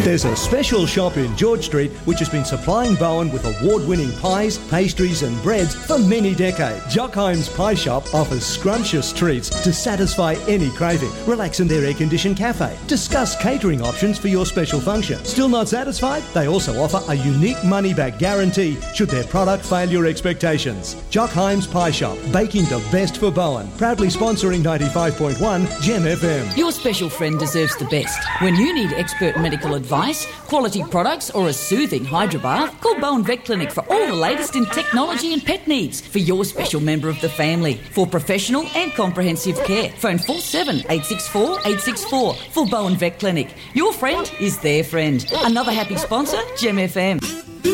There's a special shop in George Street which has been supplying Bowen with award-winning pies, pastries and breads for many decades. Jock Holmes Pie Shop offers scrumptious treats to satisfy any craving. Relax in their air-conditioned cafe. Discuss catering options for your special function. Still not satisfied? They also offer a unique money-back guarantee should their product fail your expectations. Jock Holmes Pie Shop, baking the best for Bowen. Proudly sponsoring 95.1 Gem FM. Your special friend deserves the best. When you need expert medical advice, quality products or a soothing hydrobath, call Bowen Vet Clinic for all the latest in technology and pet needs for your special member of the family. For professional and comprehensive care, phone 47 864 864 for Bowen Vet Clinic. Your friend is their friend. Another happy sponsor, Gem FM.